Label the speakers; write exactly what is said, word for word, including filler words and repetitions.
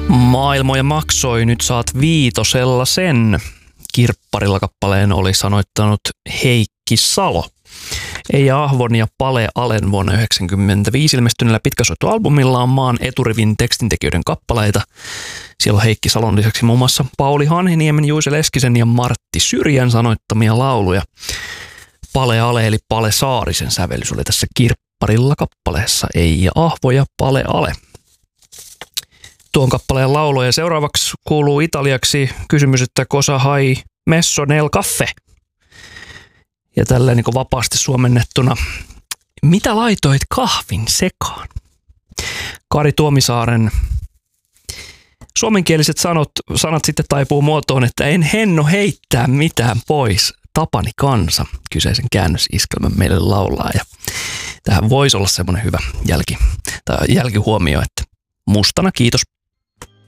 Speaker 1: Maailmoja maksoi, nyt saat viitosella sen. Kirpparilla kappaleen oli sanoittanut Heikki Salo. Eija Ahvon ja Pale Alen vuonna yhdeksänkymmentäviisi ilmestyneellä pitkäsoittoalbumilla on maan eturivin tekstintekijöiden kappaleita. Siellä on Heikki Salon lisäksi muun muassa Pauli Hanhiniemen, Juise Leskisen ja Martti Syrjän sanoittamia lauluja. Pale Ale eli Pale Saarisen sävellys oli tässä Kirpparilla kappaleessa. Eija Ahvo ja Pale Ale. Tuon kappaleen lauloja. Seuraavaksi kuuluu italiaksi kysymys, että cosa hai messo nel caffè? Ja tälleen niin kuin vapaasti suomennettuna, mitä laitoit kahvin sekaan? Kari Tuomisaaren suomenkieliset sanot, sanat sitten taipuu muotoon, että en henno heittää mitään pois. Tapani kansa kyseisen käännösiskelmän meille laulaa. Ja tähän voisi olla semmoinen hyvä jälki, tai jälkihuomio, että mustana kiitos.